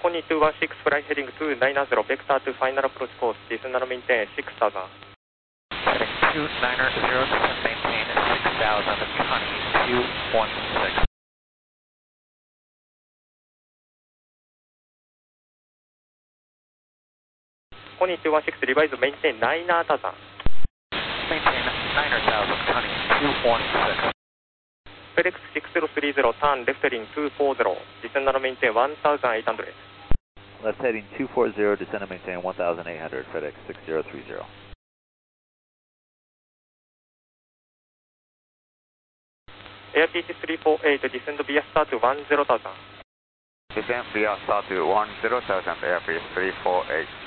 こんにちは、6 fly heading to 90 vector to final approach course, descend and maintain 6000. Heading 290, descend maintain 6000, Connie 216. こんにちは、6 revise maintain 9000. Maintain 9000, Connie 216. FedEx 6030, turn left heading 240, descend and maintain 1800. Left heading 240, descend and maintain 1800, FedEx 6030. AirPC 348, descend via star to 10,000. Descend via star to 10,000, Airbus 348.